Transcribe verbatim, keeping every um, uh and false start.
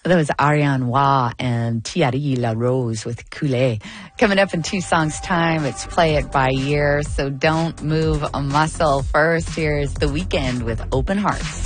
That was Ariane Wa and Thierry Larose with Coulee. Coming up in two songs' time, it's Play It By Ear, so don't move a muscle. First, here's The Weeknd with Open Hearts.